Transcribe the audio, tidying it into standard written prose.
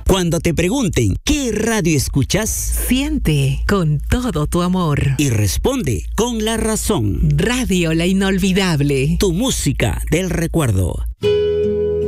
Cuando te pregunten ¿qué radio escuchas? Siente con todo tu amor. Y responde con la razón. Radio La Inolvidable. Tu música del recuerdo.